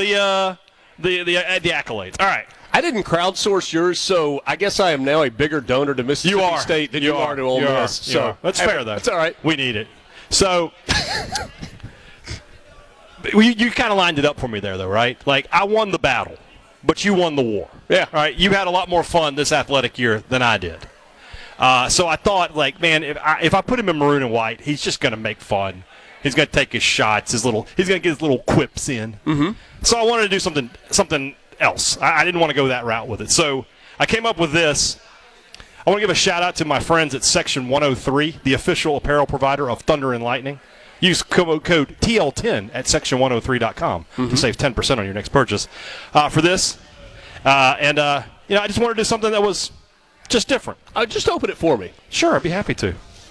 the accolades. All right. I didn't crowdsource yours, so I guess I am now a bigger donor to Mississippi State than you are to Ole Miss. So that's fair, though. That's all right. We need it. So you kind of lined it up for me there, though, right? Like, I won the battle, but you won the war. Yeah. All right. You had a lot more fun this athletic year than I did. So I thought, like, man, if I put him in maroon and white, he's just going to make fun. He's going to take his shots. He's going to get his little quips in. Mm-hmm. So I wanted to do something else. I didn't want to go that route with it. So I came up with this. I want to give a shout-out to my friends at Section 103, the official apparel provider of Thunder and Lightning. Use code TL10 at section103.com to save 10% on your next purchase for this. I just wanted to do something that was just different. Just open it for me. Sure, I'd be happy to.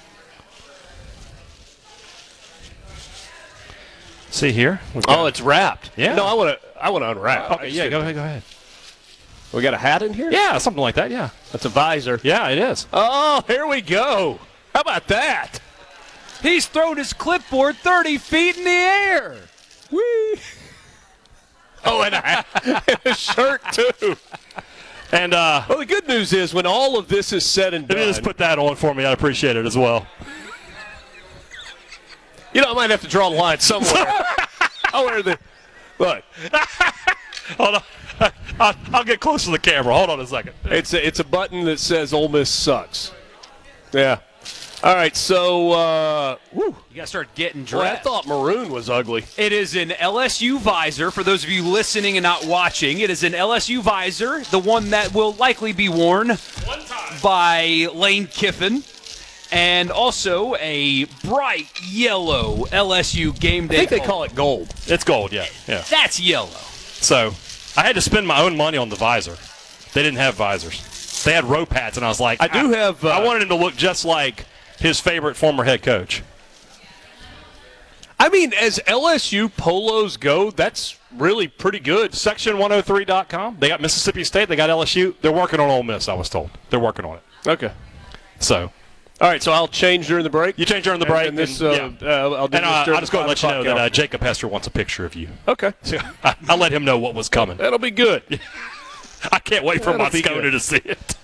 See here. It's wrapped. Yeah. No, I want to unwrap. Okay, yeah, go ahead. We got a hat in here? Yeah, something like that, yeah. That's a visor. Yeah, it is. Oh, here we go. How about that? He's thrown his clipboard 30 feet in the air. Whee! Oh, and a shirt, too. And well, the good news is when all of this is said and done. If you just put that on for me, I'd appreciate it as well. I might have to draw the line somewhere. Look. Hold on. I'll get close to the camera. Hold on a second. It's a button that says Ole Miss sucks. Yeah. All right, so you got to start getting dressed. Well, I thought maroon was ugly. It is an LSU visor. For those of you listening and not watching, it is an LSU visor, the one that will likely be worn by Lane Kiffin. And also a bright yellow LSU game day. I think they call it gold. It's gold, yeah. That's yellow. So I had to spend my own money on the visor. They didn't have visors. They had rope hats, and I was like, I wanted him to look just like his favorite former head coach. I mean, as LSU polos go, that's really pretty good. Section103.com. They got Mississippi State. They got LSU. They're working on Ole Miss, I was told. They're working on it. Okay. So. All right, so I'll change during the break? You change during the break. And this, I'll just go and let you know that hour. Jacob Hester wants a picture of you. Okay. So I'll let him know what was coming. That'll be good. I can't wait for Moscona to see it.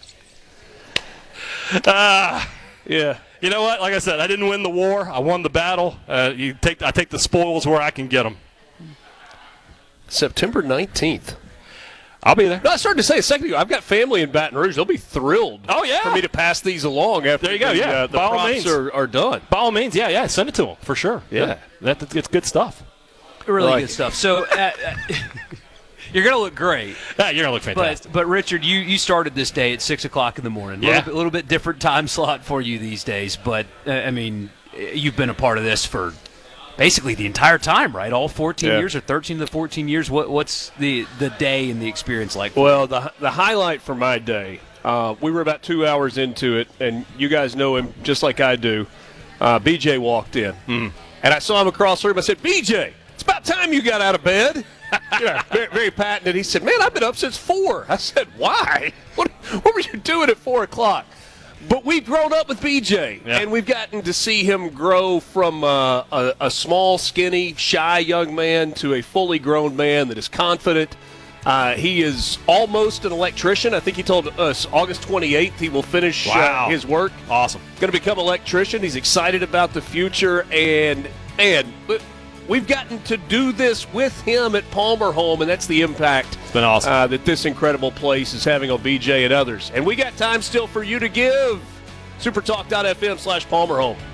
Yeah. You know what? Like I said, I didn't win the war. I won the battle. I take the spoils where I can get them. September 19th. I'll be there. No, I started to say a second ago, I've got family in Baton Rouge. They'll be thrilled for me to pass these along after there you go, yeah. the props are done. By all means, yeah. Send it to them, for sure. Yeah. It's good stuff. Really good stuff. So you're going to look great. Yeah, you're going to look fantastic. But Richard, you started this day at 6 o'clock in the morning. Yeah. A little bit different time slot for you these days. But, you've been a part of this for basically the entire time, right? All 14 years or 13 to 14 years. What's the day and the experience like? Well, the highlight for my day, we were about 2 hours into it, and you guys know him just like I do. BJ walked in, and I saw him across the room. I said, BJ, it's about time you got out of bed. Very, very patented. He said, man, I've been up since 4. I said, why? What were you doing at 4 o'clock? But we've grown up with BJ, and we've gotten to see him grow from a small, skinny, shy young man to a fully grown man that is confident. He is almost an electrician. I think he told us August 28th he will finish his work. Awesome. Going to become an electrician. He's excited about the future, and we've gotten to do this with him at Palmer Home, and that's the impact it's been awesome. that this incredible place is having on BJ and others. And we got time still for you to give. Supertalk.fm/Palmer Home.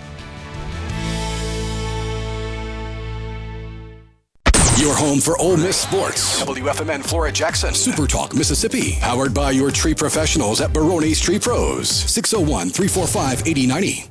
Your home for Ole Miss sports. WFMN Flora Jackson. Supertalk Mississippi. Powered by your tree professionals at Barone's Tree Pros. 601-345-8090.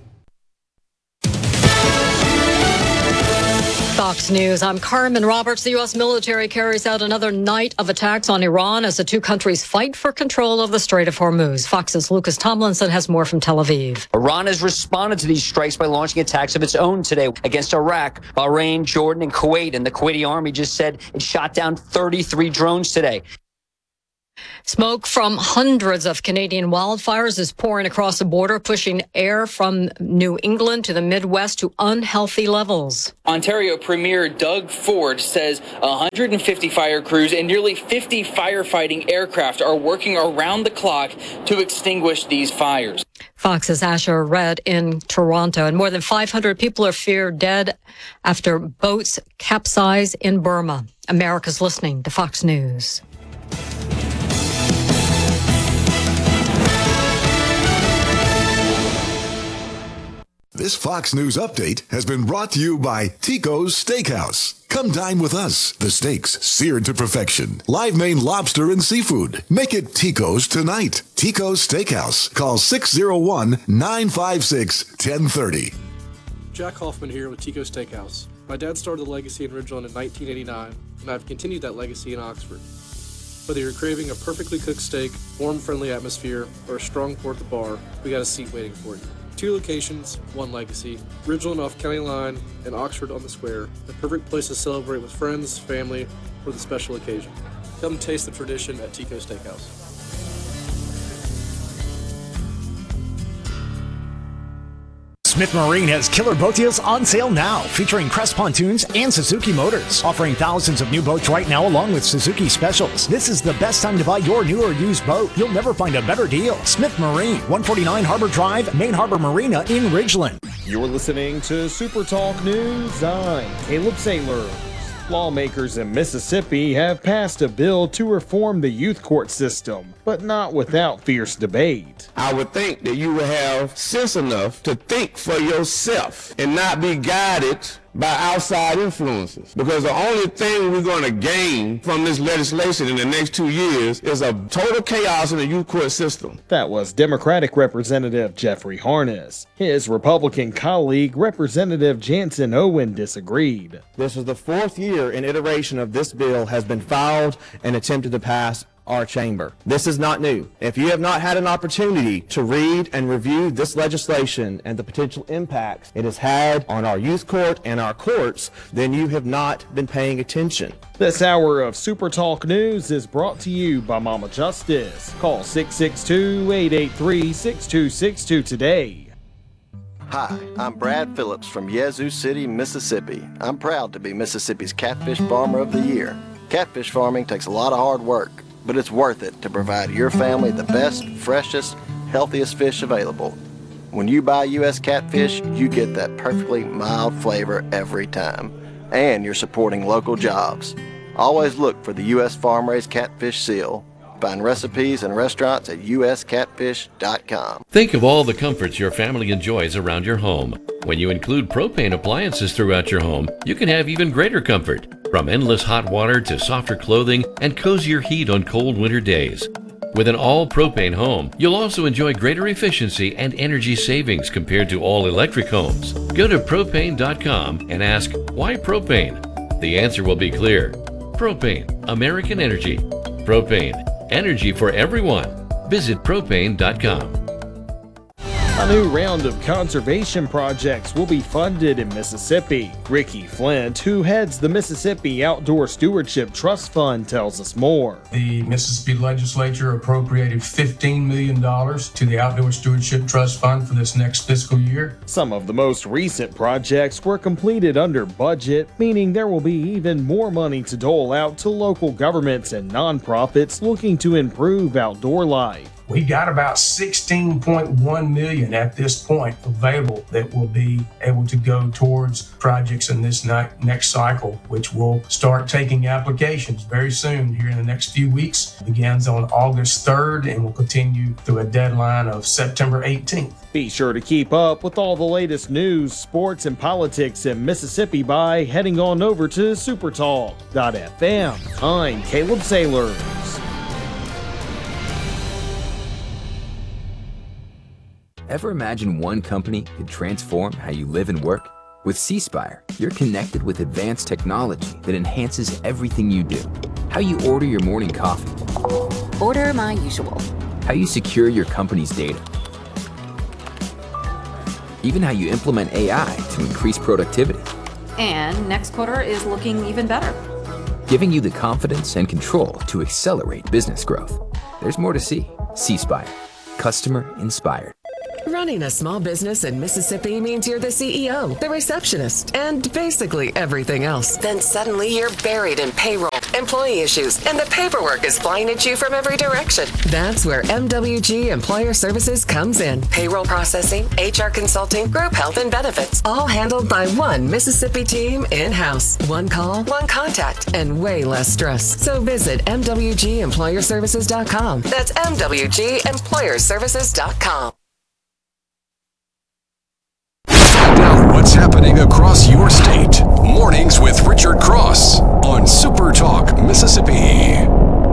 Fox News. I'm Carmen Roberts. The U.S. military carries out another night of attacks on Iran as the two countries fight for control of the Strait of Hormuz. Fox's Lucas Tomlinson has more from Tel Aviv. Iran has responded to these strikes by launching attacks of its own today against Iraq, Bahrain, Jordan, and Kuwait. And the Kuwaiti army just said it shot down 33 drones today. Smoke from hundreds of Canadian wildfires is pouring across the border, pushing air from New England to the Midwest to unhealthy levels. Ontario Premier Doug Ford says 150 fire crews and nearly 50 firefighting aircraft are working around the clock to extinguish these fires. Fox's Asher Red in Toronto, and more than 500 people are feared dead after boats capsize in Burma. America's listening to Fox News. This Fox News update has been brought to you by Tico's Steakhouse. Come dine with us. The steaks seared to perfection. Live Maine lobster and seafood. Make it Tico's tonight. Tico's Steakhouse. Call 601-956-1030. Jack Hoffman here with Tico's Steakhouse. My dad started the legacy in Ridgeland in 1989, and I've continued that legacy in Oxford. Whether you're craving a perfectly cooked steak, warm, friendly atmosphere, or a strong pour at the bar, we got a seat waiting for you. 2 locations, 1 legacy. Ridgeland off County Line and Oxford on the Square. The perfect place to celebrate with friends, family, or the special occasion. Come taste the tradition at Tico's Steakhouse. Smith Marine has killer boat deals on sale now, featuring Crest Pontoons and Suzuki Motors, offering thousands of new boats right now along with Suzuki specials. This is the best time to buy your new or used boat. You'll never find a better deal. Smith Marine, 149 Harbor Drive, Main Harbor Marina in Ridgeland. You're listening to Super Talk News. I'm Caleb Saylor. Lawmakers in Mississippi have passed a bill to reform the youth court system, but not without fierce debate. I would think that you would have sense enough to think for yourself and not be guided by outside influences. Because the only thing we're going to gain from this legislation in the next 2 years is a total chaos in the youth court system. That was Democratic Representative Jeffrey Harness. His Republican colleague, Representative Jansen Owen, disagreed. This is the 4th year an iteration of this bill has been filed and attempted to pass our chamber. This is not new. If you have not had an opportunity to read and review this legislation and the potential impacts it has had on our youth court and our courts, then you have not been paying attention. This hour of Super Talk News is brought to you by Mama Justice. Call 662-883-6262 today. Hi, I'm Brad Phillips from Yazoo City, Mississippi. I'm proud to be Mississippi's Catfish Farmer of the Year. Catfish farming takes a lot of hard work, but it's worth it to provide your family the best, freshest, healthiest fish available. When you buy U.S. catfish, you get that perfectly mild flavor every time, and you're supporting local jobs. Always look for the U.S. Farm-Raised Catfish seal. Find recipes and restaurants at uscatfish.com. Think of all the comforts your family enjoys around your home. When you include propane appliances throughout your home, you can have even greater comfort. From endless hot water to softer clothing and cozier heat on cold winter days. With an all-propane home, you'll also enjoy greater efficiency and energy savings compared to all-electric homes. Go to propane.com and ask, why propane? The answer will be clear. Propane, American energy. Propane, energy for everyone. Visit propane.com. A new round of conservation projects will be funded in Mississippi. Ricky Flint, who heads the Mississippi Outdoor Stewardship Trust Fund, tells us more. The Mississippi Legislature appropriated $15 million to the Outdoor Stewardship Trust Fund for this next fiscal year. Some of the most recent projects were completed under budget, meaning there will be even more money to dole out to local governments and nonprofits looking to improve outdoor life. We got about $16.1 million at this point available that will be able to go towards projects in this next cycle, which will start taking applications very soon here in the next few weeks. It begins on August 3rd and will continue through a deadline of September 18th. Be sure to keep up with all the latest news, sports, and politics in Mississippi by heading on over to supertalk.fm. I'm Caleb Saylor. Ever imagine one company could transform how you live and work? With C-Spire, you're connected with advanced technology that enhances everything you do. How you order your morning coffee. Order my usual. How you secure your company's data. Even how you implement AI to increase productivity. And next quarter is looking even better. Giving you the confidence and control to accelerate business growth. there's more to see. C Spire. Customer inspired. Running a small business in Mississippi means you're the CEO, the receptionist, and basically everything else. Then suddenly you're buried in payroll, employee issues, and the paperwork is flying at you from every direction. That's where MWG Employer Services comes in. Payroll processing, HR consulting, group health and benefits, all handled by one Mississippi team in-house. One call, one contact, and way less stress. So visit MWGEmployerServices.com. That's MWGEmployerServices.com. Find out what's happening across your state. Mornings with Richard Cross on Super Talk Mississippi.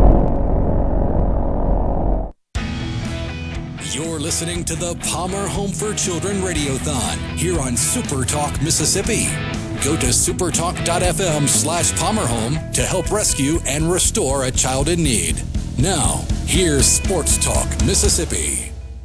You're listening to the Palmer Home for Children Radiothon here on Super Talk Mississippi. Go to supertalk.fm/PalmerHome to help rescue and restore a child in need. Now, here's Sports Talk Mississippi.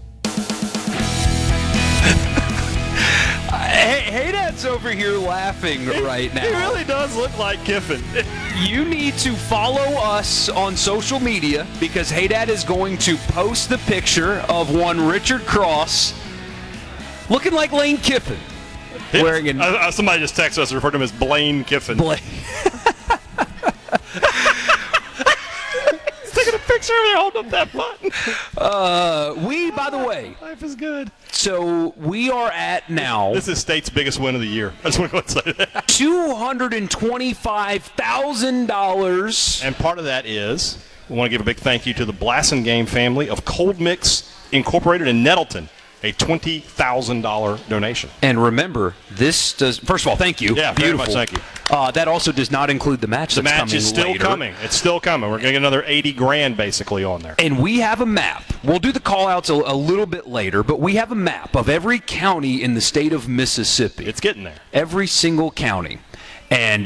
Hey, Dad's over here laughing right now. He really does look like Kiffin. You need to follow us on social media because Hey Dad is going to post the picture of one Richard Cross looking like Lane Kiffin. Wearing somebody just texted us and referred to him as Blaine Kiffin. Taking a picture of you holding up that button. By the way, life is good. So we are at now. This is state's biggest win of the year. I just want to go and say that. $225,000. And part of that is we want to give a big thank you to the Blassingame family of Cold Mix Incorporated in Nettleton. A $20,000 donation. And remember, this does. First of all, thank you. Yeah, beautiful. Very much thank you. That also does not include the match. The that's match is still later. coming. It's still coming. We're going to get another $80,000 basically on there. And we have a map. We'll do the call-outs a little bit later, but we have a map of every county in the state of Mississippi. It's getting there. Every single county. And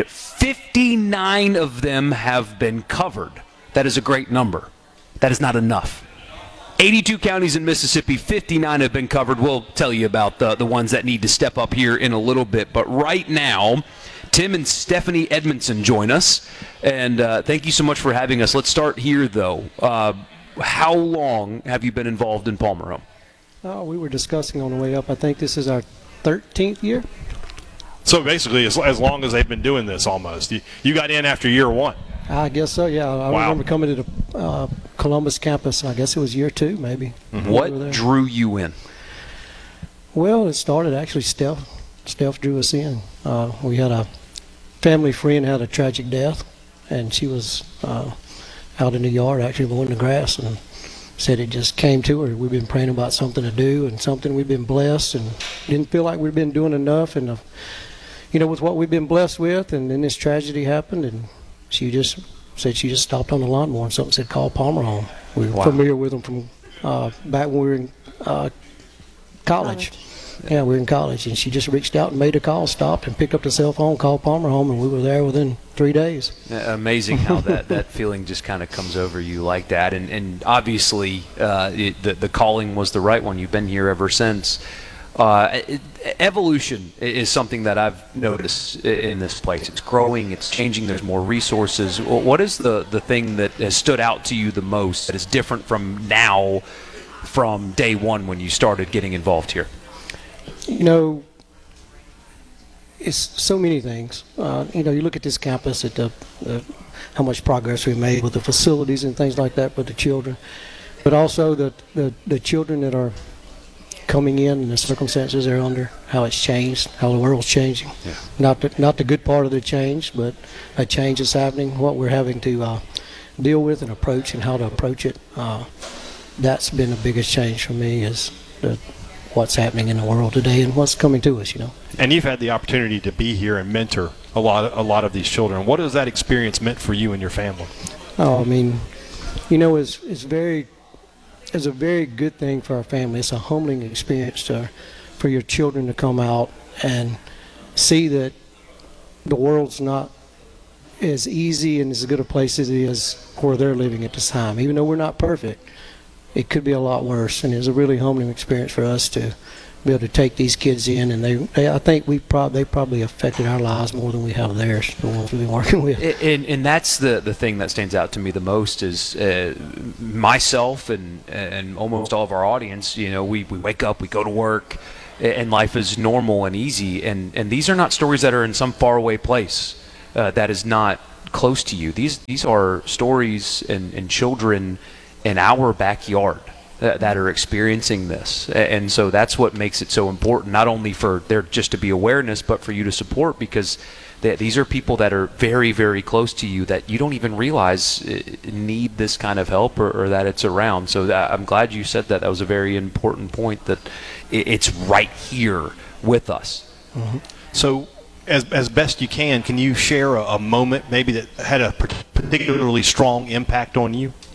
59 of them have been covered. That is a great number. That is not enough. 82 counties in Mississippi, 59 have been covered. We'll tell you about the ones that need to step up here in a little bit. But right now, Tim and Stephanie Edmondson join us. And thank you so much for having us. Let's start here, though. How long have you been involved in Palmer Home? Oh, we were discussing on the way up. I think this is our 13th year. So basically, as long as they've been doing this almost. You got in after year one. I guess so, yeah. I remember coming to the Columbus campus. I guess it was year 2, maybe. Mm-hmm. What drew you in? Well, it started actually Steph. Steph drew us in. We had a family friend had a tragic death, and she was out in the yard actually mowing the grass, and said it just came to her. We've been praying about something to do and something we've been blessed, and didn't feel like we've been doing enough, and with what we've been blessed with, and then this tragedy happened, and she just said she just stopped on the lawnmower and something said, call Palmer Home. We were familiar with them from back when we were in college. Yeah, we were in college, and she just reached out and made a call, stopped, and picked up the cell phone, called Palmer Home, and we were there within 3 days. Amazing how that feeling just kind of comes over you like that. And obviously, the calling was the right one. You've been here ever since. Evolution is something that I've noticed in this place. It's growing, it's changing, there's more resources. What is the thing that has stood out to you the most that is different from now, from day one when you started getting involved here? It's so many things. You look at this campus, at how much progress we made with the facilities and things like that for the children, but also the children that are coming in and the circumstances they're under, how it's changed, how the world's changing. Yeah. Not the good part of the change, but a change is happening, what we're having to deal with and approach and how to approach it. That's been the biggest change for me is what's happening in the world today and what's coming to us, And you've had the opportunity to be here and mentor a lot of these children. What has that experience meant for you and your family? Oh, I mean, it's a very good thing for our family. It's a humbling experience for your children to come out and see that the world's not as easy and as good a place as it is where they're living at this time. Even though we're not perfect, it could be a lot worse. And it's a really humbling experience for us to be able to take these kids in, and I think they probably affected our lives more than we have theirs, the ones we've been working with. And that's the thing that stands out to me the most is myself and almost all of our audience. You know, we wake up, we go to work, and life is normal and easy. And these are not stories that are in some faraway place that is not close to you. These are stories and children in our backyard that are experiencing this. And so that's what makes it so important, not only for there just to be awareness, but for you to support, because these are people that are very, very close to you that you don't even realize need this kind of help or that it's around. So I'm glad you said that. That was a very important point, that it's right here with us. Mm-hmm. So as best you can you share a moment maybe that had a particularly strong impact on you?